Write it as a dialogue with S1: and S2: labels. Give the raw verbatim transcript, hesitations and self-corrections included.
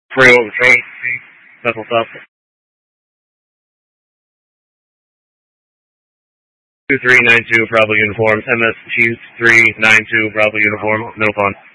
S1: Three over three. Vessel stop. Two three nine two Bravo uniform. M S Q three nine two Bravo uniform. No fun.